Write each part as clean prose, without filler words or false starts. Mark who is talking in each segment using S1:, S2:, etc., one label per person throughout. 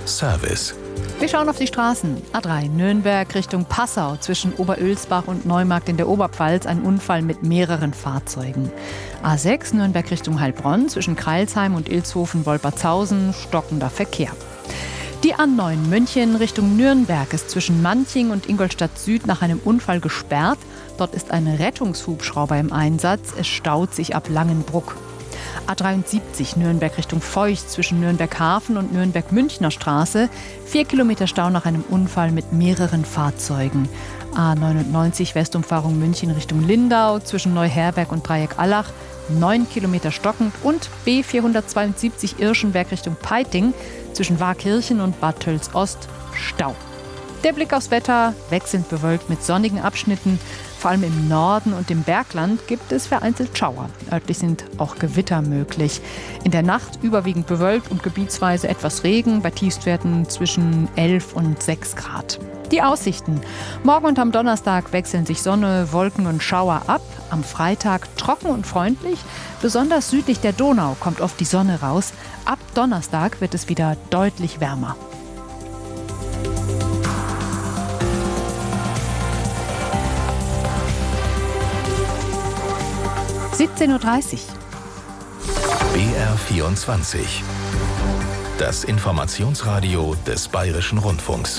S1: Service.
S2: Wir schauen auf die Straßen. A3 Nürnberg Richtung Passau zwischen Oberölsbach und Neumarkt in der Oberpfalz ein Unfall mit mehreren Fahrzeugen. A6 Nürnberg Richtung Heilbronn zwischen Crailsheim und Ilshofen-Wolpertshausen stockender Verkehr. Die A9 München Richtung Nürnberg ist zwischen Manching und Ingolstadt Süd nach einem Unfall gesperrt. Dort ist ein Rettungshubschrauber im Einsatz. Es staut sich ab Langenbruck. A73 Nürnberg Richtung Feucht zwischen Nürnberg-Hafen und Nürnberg-Münchner Straße. 4 Kilometer Stau nach einem Unfall mit mehreren Fahrzeugen. A99 Westumfahrung München Richtung Lindau zwischen Neuherberg und Dreieck Allach. 9 Kilometer stockend und B472 Irschenberg Richtung Peiting zwischen Waakirchen und Bad Tölz-Ost Stau. Der Blick aufs Wetter, wechselnd bewölkt mit sonnigen Abschnitten. Vor allem im Norden und im Bergland gibt es vereinzelt Schauer. Örtlich sind auch Gewitter möglich. In der Nacht überwiegend bewölkt und gebietsweise etwas Regen, bei Tiefstwerten zwischen 11 und 6 Grad. Die Aussichten. Morgen und am Donnerstag wechseln sich Sonne, Wolken und Schauer ab. Am Freitag trocken und freundlich. Besonders südlich der Donau kommt oft die Sonne raus. Ab Donnerstag wird es wieder deutlich wärmer. (17:30 Uhr).
S1: BR24. Das Informationsradio des Bayerischen Rundfunks.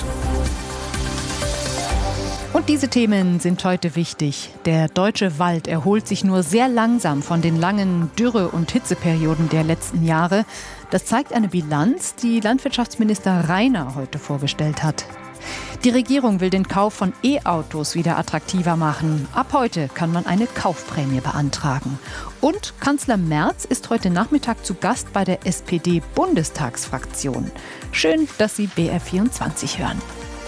S2: Und diese Themen sind heute wichtig. Der deutsche Wald erholt sich nur sehr langsam von den langen Dürre- und Hitzeperioden der letzten Jahre. Das zeigt eine Bilanz, die Landwirtschaftsminister Rainer heute vorgestellt hat. Die Regierung will den Kauf von E-Autos wieder attraktiver machen. Ab heute kann man eine Kaufprämie beantragen. Und Kanzler Merz ist heute Nachmittag zu Gast bei der SPD-Bundestagsfraktion. Schön, dass Sie BR24 hören.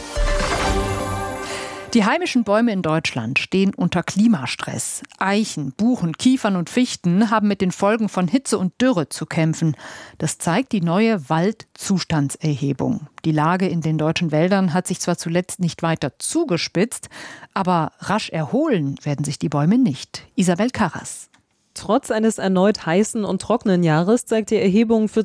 S2: Die heimischen Bäume in Deutschland stehen unter Klimastress. Eichen, Buchen, Kiefern und Fichten haben mit den Folgen von Hitze und Dürre zu kämpfen. Das zeigt die neue Waldzustandserhebung. Die Lage in den deutschen Wäldern hat sich zwar zuletzt nicht weiter zugespitzt, aber rasch erholen werden sich die Bäume nicht. Isabel Karras.
S3: Trotz eines erneut heißen und trockenen Jahres zeigt die Erhebung für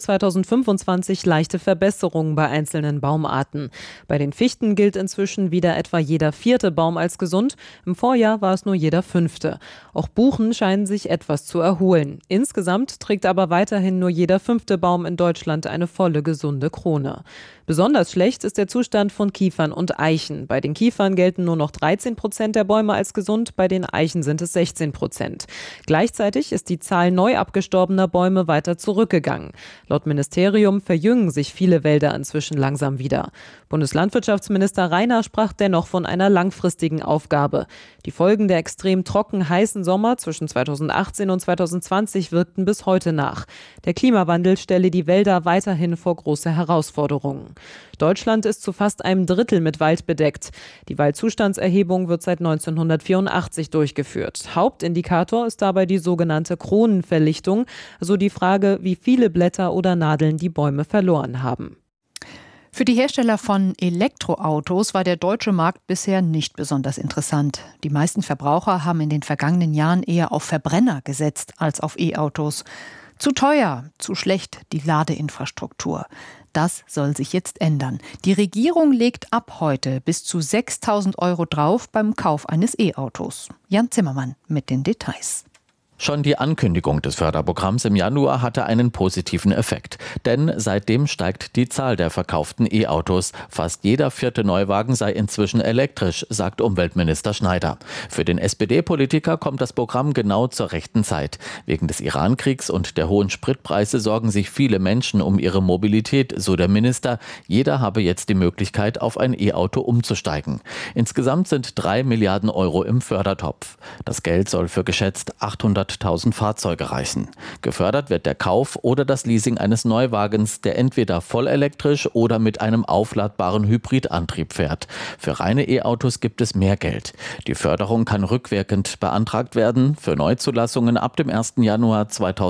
S3: 2025 leichte Verbesserungen bei einzelnen Baumarten. Bei den Fichten gilt inzwischen wieder etwa jeder 4. Baum als gesund. Im Vorjahr war es nur jeder 5. Auch Buchen scheinen sich etwas zu erholen. Insgesamt trägt aber weiterhin nur jeder 5. Baum in Deutschland eine volle, gesunde Krone. Besonders schlecht ist der Zustand von Kiefern und Eichen. Bei den Kiefern gelten nur noch 13% der Bäume als gesund, bei den Eichen sind es 16%. Gleichzeitig ist die Zahl neu abgestorbener Bäume weiter zurückgegangen. Laut Ministerium verjüngen sich viele Wälder inzwischen langsam wieder. Bundeslandwirtschaftsminister Rainer sprach dennoch von einer langfristigen Aufgabe. Die Folgen der extrem trocken heißen Sommer zwischen 2018 und 2020 wirkten bis heute nach. Der Klimawandel stelle die Wälder weiterhin vor große Herausforderungen. Deutschland ist zu fast einem Drittel mit Wald bedeckt. Die Waldzustandserhebung wird seit 1984 durchgeführt. Hauptindikator ist dabei die sogenannte Kronenverlichtung, also die Frage, wie viele Blätter oder Nadeln die Bäume verloren haben.
S2: Für die Hersteller von Elektroautos war der deutsche Markt bisher nicht besonders interessant. Die meisten Verbraucher haben in den vergangenen Jahren eher auf Verbrenner gesetzt als auf E-Autos. Zu teuer, zu schlecht die Ladeinfrastruktur. Das soll sich jetzt ändern. Die Regierung legt ab heute bis zu 6.000 € drauf beim Kauf eines E-Autos. Jan Zimmermann mit den Details.
S4: Schon die Ankündigung des Förderprogramms im Januar hatte einen positiven Effekt. Denn seitdem steigt die Zahl der verkauften E-Autos. Fast jeder 4. Neuwagen sei inzwischen elektrisch, sagt Umweltminister Schneider. Für den SPD-Politiker kommt das Programm genau zur rechten Zeit. Wegen des Iran-Kriegs und der hohen Spritpreise sorgen sich viele Menschen um ihre Mobilität, so der Minister. Jeder habe jetzt die Möglichkeit, auf ein E-Auto umzusteigen. Insgesamt sind 3 Milliarden € im Fördertopf. Das Geld soll für geschätzt 800.000 Fahrzeuge reichen. Gefördert wird der Kauf oder das Leasing eines Neuwagens, der entweder vollelektrisch oder mit einem aufladbaren Hybridantrieb fährt. Für reine E-Autos gibt es mehr Geld. Die Förderung kann rückwirkend beantragt werden, für Neuzulassungen ab dem 1. Januar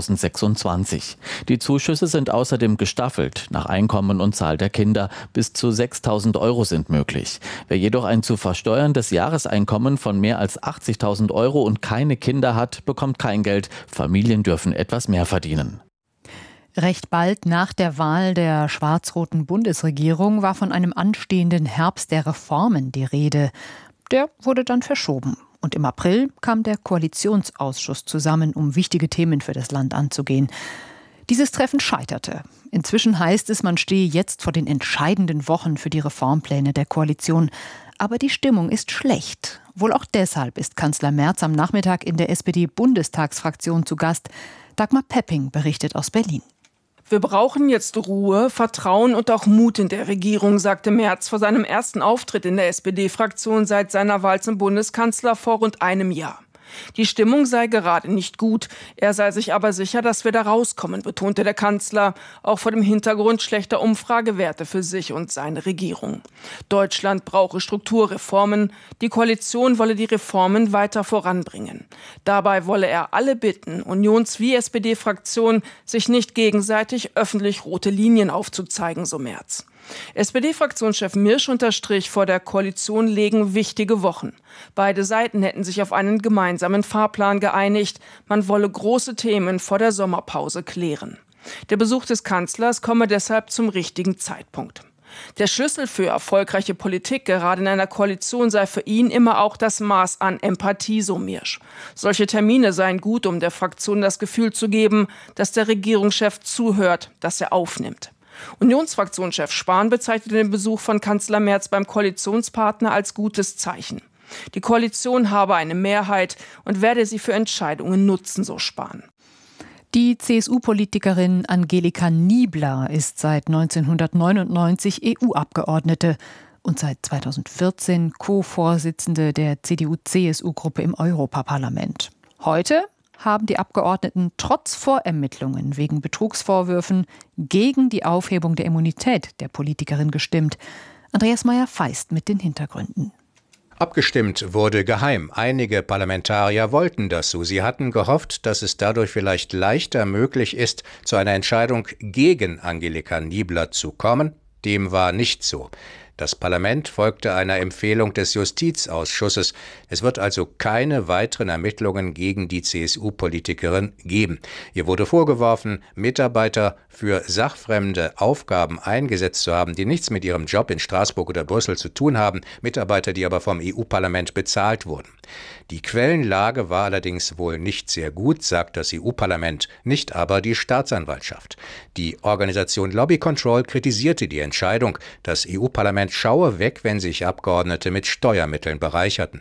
S4: 2026. Die Zuschüsse sind außerdem gestaffelt, nach Einkommen und Zahl der Kinder. Bis zu 6.000 € sind möglich. Wer jedoch ein zu versteuerndes Jahreseinkommen von mehr als 80.000 € und keine Kinder hat, bekommt kein Geld. Familien dürfen etwas mehr verdienen.
S2: Recht bald nach der Wahl der schwarz-roten Bundesregierung war von einem anstehenden Herbst der Reformen die Rede. Der wurde dann verschoben. Und im April kam der Koalitionsausschuss zusammen, um wichtige Themen für das Land anzugehen. Dieses Treffen scheiterte. Inzwischen heißt es, man stehe jetzt vor den entscheidenden Wochen für die Reformpläne der Koalition. Aber die Stimmung ist schlecht. Wohl auch deshalb ist Kanzler Merz am Nachmittag in der SPD-Bundestagsfraktion zu Gast. Dagmar Pepping berichtet aus Berlin.
S5: Wir brauchen jetzt Ruhe, Vertrauen und auch Mut in der Regierung, sagte Merz vor seinem ersten Auftritt in der SPD-Fraktion seit seiner Wahl zum Bundeskanzler vor rund einem Jahr. Die Stimmung sei gerade nicht gut. Er sei sich aber sicher, dass wir da rauskommen, betonte der Kanzler, auch vor dem Hintergrund schlechter Umfragewerte für sich und seine Regierung. Deutschland brauche Strukturreformen. Die Koalition wolle die Reformen weiter voranbringen. Dabei wolle er alle bitten, Unions- wie SPD-Fraktion, sich nicht gegenseitig öffentlich rote Linien aufzuzeigen, so Merz. SPD-Fraktionschef Mirsch unterstrich, vor der Koalition legen wichtige Wochen. Beide Seiten hätten sich auf einen gemeinsamen Fahrplan geeinigt. Man wolle große Themen vor der Sommerpause klären. Der Besuch des Kanzlers komme deshalb zum richtigen Zeitpunkt. Der Schlüssel für erfolgreiche Politik, gerade in einer Koalition, sei für ihn immer auch das Maß an Empathie, so Mirsch. Solche Termine seien gut, um der Fraktion das Gefühl zu geben, dass der Regierungschef zuhört, dass er aufnimmt. Unionsfraktionschef Spahn bezeichnete den Besuch von Kanzler Merz beim Koalitionspartner als gutes Zeichen. Die Koalition habe eine Mehrheit und werde sie für Entscheidungen nutzen, so Spahn.
S2: Die CSU-Politikerin Angelika Niebler ist seit 1999 EU-Abgeordnete und seit 2014 Co-Vorsitzende der CDU-CSU-Gruppe im Europaparlament. Heute haben die Abgeordneten trotz Vorermittlungen wegen Betrugsvorwürfen gegen die Aufhebung der Immunität der Politikerin gestimmt. Andreas Meyer-Feist mit den Hintergründen.
S6: Abgestimmt wurde geheim. Einige Parlamentarier wollten das so. Sie hatten gehofft, dass es dadurch vielleicht leichter möglich ist, zu einer Entscheidung gegen Angelika Niebler zu kommen. Dem war nicht so. Das Parlament folgte einer Empfehlung des Justizausschusses. Es wird also keine weiteren Ermittlungen gegen die CSU-Politikerin geben. Ihr wurde vorgeworfen, Mitarbeiter für sachfremde Aufgaben eingesetzt zu haben, die nichts mit ihrem Job in Straßburg oder Brüssel zu tun haben, Mitarbeiter, die aber vom EU-Parlament bezahlt wurden. Die Quellenlage war allerdings wohl nicht sehr gut, sagt das EU-Parlament, nicht aber die Staatsanwaltschaft. Die Organisation Lobby Control kritisierte die Entscheidung. Das EU-Parlament schaue weg, wenn sich Abgeordnete mit Steuermitteln bereicherten.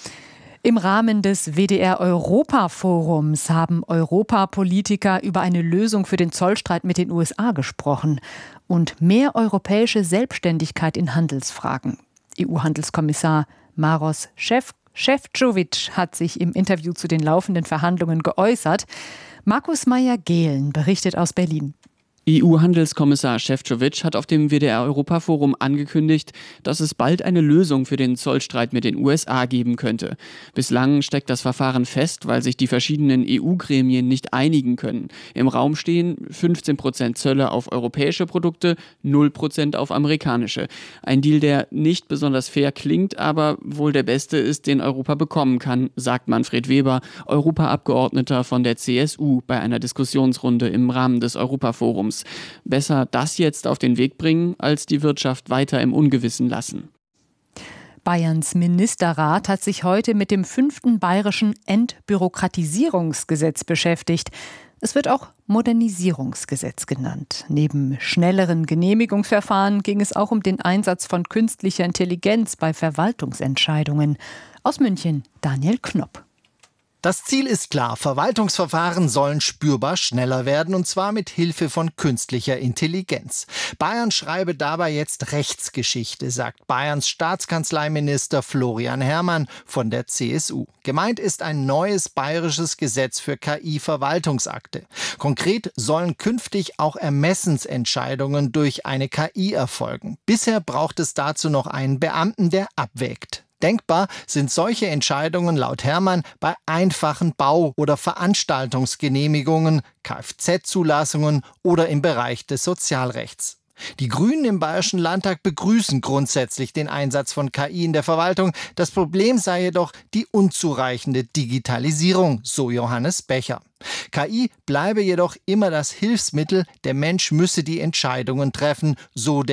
S2: Im Rahmen des WDR-Europa-Forums haben Europapolitiker über eine Lösung für den Zollstreit mit den USA gesprochen und mehr europäische Selbstständigkeit in Handelsfragen. EU-Handelskommissar Maros Šefčovič hat sich im Interview zu den laufenden Verhandlungen geäußert. Markus Meyer-Gehlen berichtet aus Berlin.
S7: EU-Handelskommissar Šefčovič hat auf dem WDR-Europa-Forum angekündigt, dass es bald eine Lösung für den Zollstreit mit den USA geben könnte. Bislang steckt das Verfahren fest, weil sich die verschiedenen EU-Gremien nicht einigen können. Im Raum stehen 15% Zölle auf europäische Produkte, 0% auf amerikanische. Ein Deal, der nicht besonders fair klingt, aber wohl der beste ist, den Europa bekommen kann, sagt Manfred Weber, Europaabgeordneter von der CSU bei einer Diskussionsrunde im Rahmen des Europaforums. Besser das jetzt auf den Weg bringen, als die Wirtschaft weiter im Ungewissen lassen.
S2: Bayerns Ministerrat hat sich heute mit dem 5. bayerischen Entbürokratisierungsgesetz beschäftigt. Es wird auch Modernisierungsgesetz genannt. Neben schnelleren Genehmigungsverfahren ging es auch um den Einsatz von künstlicher Intelligenz bei Verwaltungsentscheidungen. Aus München, Daniel Knopp.
S8: Das Ziel ist klar, Verwaltungsverfahren sollen spürbar schneller werden, und zwar mit Hilfe von künstlicher Intelligenz. Bayern schreibe dabei jetzt Rechtsgeschichte, sagt Bayerns Staatskanzleiminister Florian Herrmann von der CSU. Gemeint ist ein neues bayerisches Gesetz für KI-Verwaltungsakte. Konkret sollen künftig auch Ermessensentscheidungen durch eine KI erfolgen. Bisher braucht es dazu noch einen Beamten, der abwägt. Denkbar sind solche Entscheidungen laut Herrmann bei einfachen Bau- oder Veranstaltungsgenehmigungen, Kfz-Zulassungen oder im Bereich des Sozialrechts. Die Grünen im Bayerischen Landtag begrüßen grundsätzlich den Einsatz von KI in der Verwaltung. Das Problem sei jedoch die unzureichende Digitalisierung, so Johannes Becher. KI bleibe jedoch immer das Hilfsmittel, der Mensch müsse die Entscheidungen treffen, so der